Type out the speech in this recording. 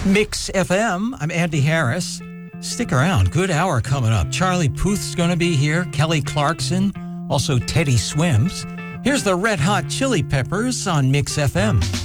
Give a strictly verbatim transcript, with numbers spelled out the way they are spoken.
Mix F M, I'm Andy Harris. Stick around, good hour coming up. Charlie Puth's going to be here, Kelly Clarkson, also Teddy Swims. Here's the Red Hot Chili Peppers on Mix F M.